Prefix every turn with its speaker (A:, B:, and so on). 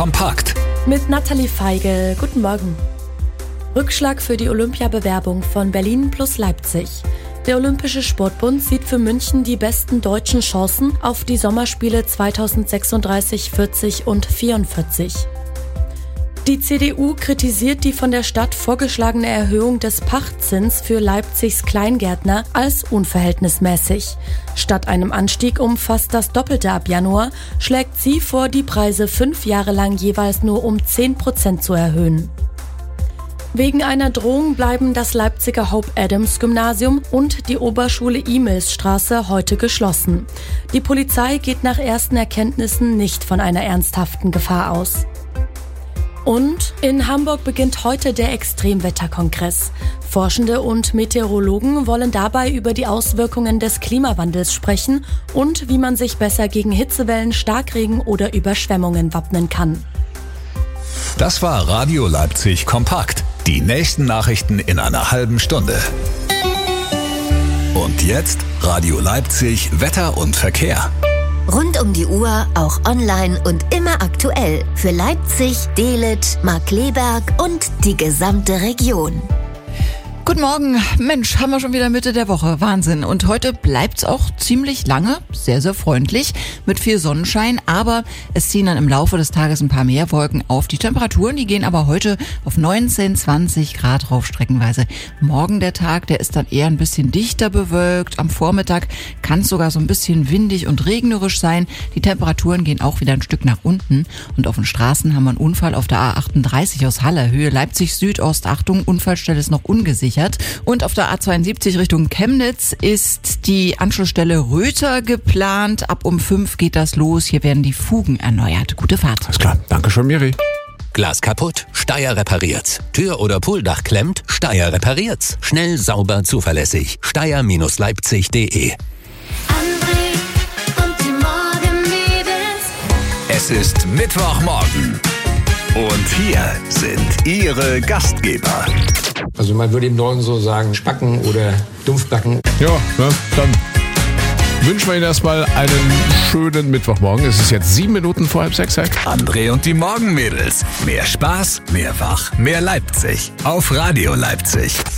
A: kompakt.
B: Mit Nathalie Feigl. Guten Morgen. Rückschlag für die Olympiabewerbung von Berlin plus Leipzig. Der Olympische Sportbund sieht für München die besten deutschen Chancen auf die Sommerspiele 2036, 40 und 44. Die CDU kritisiert die von der Stadt vorgeschlagene Erhöhung des Pachtzins für Leipzigs Kleingärtner als unverhältnismäßig. Statt einem Anstieg um fast das Doppelte ab Januar schlägt sie vor, die Preise 5 Jahre lang jeweils nur um 10% zu erhöhen. Wegen einer Drohung bleiben das Leipziger Hope-Adams-Gymnasium und die Oberschule Emilsstraße heute geschlossen. Die Polizei geht nach ersten Erkenntnissen nicht von einer ernsthaften Gefahr aus. Und in Hamburg beginnt heute der Extremwetterkongress. Forschende und Meteorologen wollen dabei über die Auswirkungen des Klimawandels sprechen und wie man sich besser gegen Hitzewellen, Starkregen oder Überschwemmungen wappnen kann.
A: Das war Radio Leipzig kompakt. Die nächsten Nachrichten in einer halben Stunde. Und jetzt Radio Leipzig Wetter und Verkehr.
C: Rund um die Uhr, auch online und immer aktuell. Für Leipzig, Dehlet, Markkleeberg und die gesamte Region.
D: Guten Morgen. Mensch, haben wir schon wieder Mitte der Woche. Wahnsinn. Und heute bleibt's auch ziemlich lange, sehr, sehr freundlich, mit viel Sonnenschein. Aber es ziehen dann im Laufe des Tages ein paar mehr Wolken auf. Die Temperaturen, die gehen aber heute auf 19, 20 Grad rauf streckenweise. Morgen der Tag, der ist dann eher ein bisschen dichter bewölkt. Am Vormittag kann es sogar so ein bisschen windig und regnerisch sein. Die Temperaturen gehen auch wieder ein Stück nach unten. Und auf den Straßen haben wir einen Unfall auf der A38 aus Halle, Höhe Leipzig Südost. Achtung, Unfallstelle ist noch ungesichert. Und auf der A72 Richtung Chemnitz ist die Anschlussstelle Röther geplant. Ab um 5 geht das los. Hier werden die Fugen erneuert. Gute Fahrt.
E: Alles klar. Danke schön, Miri.
F: Glas kaputt? Steyr repariert's. Tür- oder Pooldach klemmt? Steyr repariert's. Schnell, sauber, zuverlässig. Steyr-leipzig.de.
A: Es ist Mittwochmorgen. Und hier sind Ihre Gastgeber.
G: Also man würde im Norden so sagen, Spacken oder Dumpfbacken.
E: Ja, dann wünschen wir Ihnen erstmal einen schönen Mittwochmorgen. Es ist jetzt 7 Minuten vor 5:30.
A: André und die Morgenmädels. Mehr Spaß, mehr Wach, mehr Leipzig. Auf Radio Leipzig.